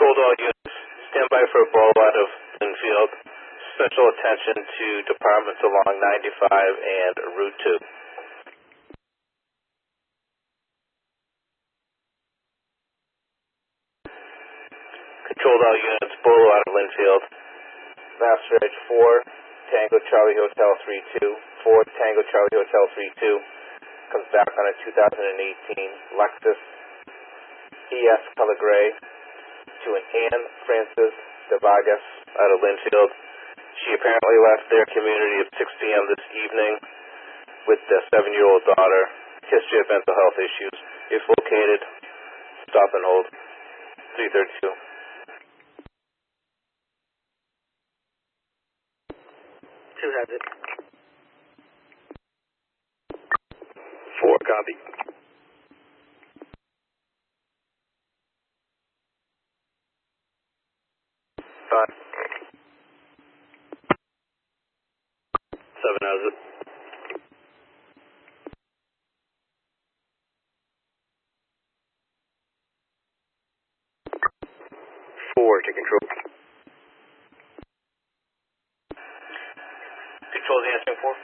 Controlled all units. Stand by for a blowout of Linfield. Special attention to departments along 95 and Route 2. Controlled all units. Blowout of Linfield. Master Edge 4, Tango Charlie Hotel 32. 4 Tango Charlie Hotel 32. Comes back on a 2018 Lexus ES color gray to an Anne Frances DeVagas out of Linfield. She apparently left their community at 6 p.m. this evening with their 7-year-old daughter. History of mental health issues. If located, stop and hold. 332. 2 has it. 4, copy. 5. 7 has it. 4 to control. Control's answering for.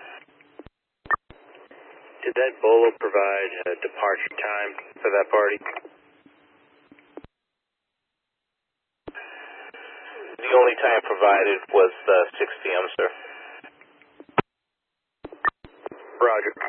Did that Bolo provide a departure time for that party? The only time provided was 6 p.m., sir. Roger.